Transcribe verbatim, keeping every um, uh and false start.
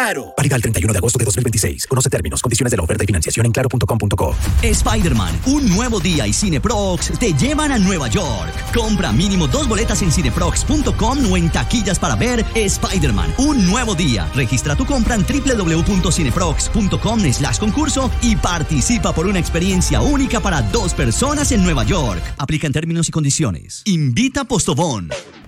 Claro. Válida el treinta y uno de agosto de dos mil veintiséis. Conoce términos, condiciones de la oferta y financiación en claro punto com punto co. Spider-Man, un nuevo día y Cineprox te llevan a Nueva York. Compra mínimo dos boletas en cineprox punto com o en taquillas para ver Spider-Man, un nuevo día. Registra tu compra en doble u doble u doble u punto cineprox punto com slash concurso y participa por una experiencia única para dos personas en Nueva York. Aplica en términos y condiciones. Invita Postobón.